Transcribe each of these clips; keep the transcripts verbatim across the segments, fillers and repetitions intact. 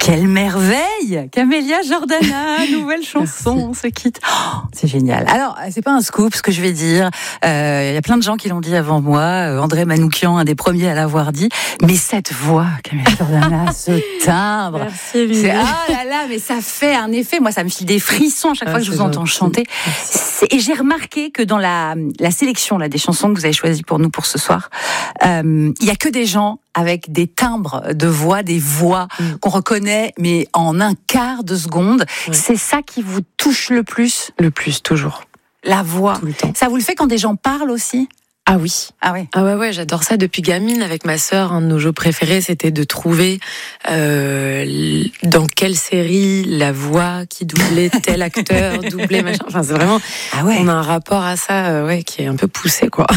Quelle merveille! Camélia Jordana, nouvelle chanson, on se quitte. Oh, c'est génial. Alors, c'est pas un scoop ce que je vais dire. Il euh, y a plein de gens qui l'ont dit avant moi. Euh, André Manoukian, un des premiers à l'avoir dit. Mais cette voix, Camélia Jordana, ce timbre. Merci, c'est, ah là là, mais ça fait un effet. Moi, ça me file des frissons à chaque ah, fois que je vous entends chanter. Et j'ai remarqué que dans la, la sélection là, des chansons que vous avez choisies pour nous pour ce soir, il euh, y a que des gens avec des timbres de voix, des voix mmh. qu'on reconnaît, mais en un quart de seconde. Oui. C'est ça qui vous touche le plus? Le plus, toujours. La voix. Tout le temps. Ça vous le fait quand des gens parlent aussi? Ah oui. Ah oui. Ah ouais, ouais, j'adore ça depuis gamine. Avec ma sœur, un de nos jeux préférés, c'était de trouver euh, dans quelle série la voix qui doublait tel acteur, doublait machin. Enfin, c'est vraiment... Ah ouais. On a un rapport à ça euh, ouais, qui est un peu poussé, quoi.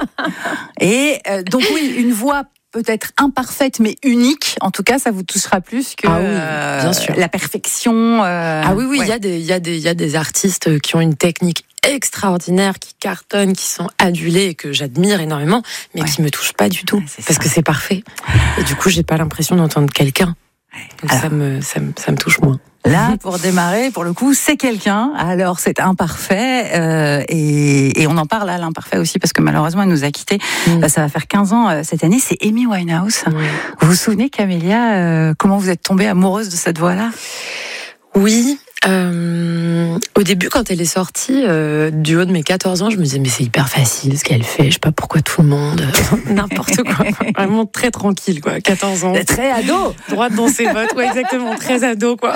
Et euh, donc oui, une voix peut-être imparfaite mais unique, en tout cas ça vous touchera plus que ah oui, bien sûr. Euh, la perfection. Euh, ah oui oui, il ouais. y a des il y a des il y a des artistes qui ont une technique extraordinaire, qui cartonnent, qui sont adulés et que j'admire énormément, mais ouais. qui me touchent pas du tout, ouais, parce ça. que c'est parfait. Et du coup, j'ai pas l'impression d'entendre quelqu'un. Donc alors, ça me ça me ça me touche moins. Là, pour démarrer, pour le coup, c'est quelqu'un. Alors, c'est imparfait. Euh, et, et on en parle à l'imparfait aussi, parce que malheureusement, elle nous a quittés. Mmh. Euh, ça va faire quinze ans euh, cette année. C'est Amy Winehouse. Mmh. Vous vous souvenez, Camélia, euh, comment vous êtes tombée amoureuse de cette voix-là? Oui. Euh, au début, quand elle est sortie, euh, du haut de mes quatorze ans, je me disais, mais c'est hyper facile ce qu'elle fait. Je sais pas pourquoi tout le monde, euh, n'importe quoi. Vraiment très tranquille, quoi. quatorze ans. Très ado. Droite dans ses bottes, ouais, exactement. Très ado, quoi.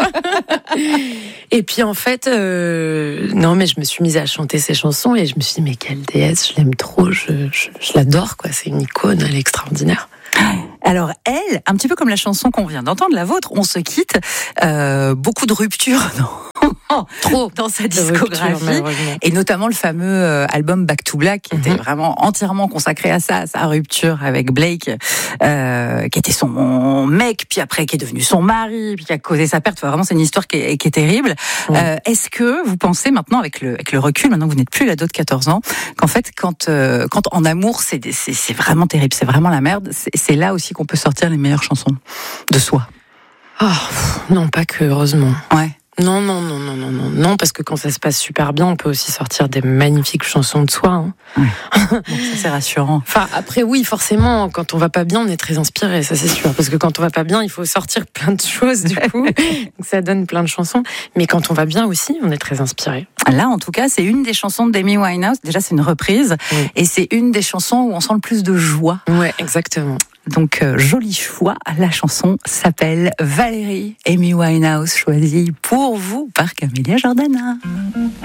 Et puis, en fait, euh, non, mais je me suis mise à chanter ses chansons et je me suis dit, mais quelle déesse, je l'aime trop, je, je, je l'adore, quoi. C'est une icône, elle est extraordinaire. Alors elle, un petit peu comme la chanson qu'on vient d'entendre, la vôtre, on se quitte, euh, beaucoup de ruptures dans, trop dans sa discographie, rupture, et notamment le fameux euh, album Back to Black qui mm-hmm. était vraiment entièrement consacré à ça, à sa rupture avec Blake, euh, qui était son mec, puis après qui est devenu son mari, puis qui a causé sa perte. Enfin, vraiment, c'est une histoire qui est, qui est terrible. Mm. Euh, est-ce que vous pensez maintenant, avec le, avec le recul, maintenant que vous n'êtes plus l'ado de quatorze ans, qu'en fait, quand, euh, quand en amour, c'est, c'est, c'est vraiment terrible, c'est vraiment la merde, c'est, c'est là aussi qu'on peut sortir les meilleures chansons de soi? Oh, non, pas que, heureusement. Ouais. Non, non, non, non, non, non, non, parce que quand ça se passe super bien, on peut aussi sortir des magnifiques chansons de soi. Hein. Ouais. Donc ça, c'est rassurant. Enfin, après, oui, forcément, quand on va pas bien, on est très inspiré, ça c'est sûr. Parce que quand on va pas bien, il faut sortir plein de choses, du coup. Donc ça donne plein de chansons. Mais quand on va bien aussi, on est très inspiré. Là, en tout cas, c'est une des chansons d'Amy Winehouse. Déjà, c'est une reprise. Oui. Et c'est une des chansons où on sent le plus de joie. Ouais, exactement. Donc, euh, joli choix. La chanson s'appelle Valérie, Amy Winehouse, choisie pour vous par Camélia Jordana.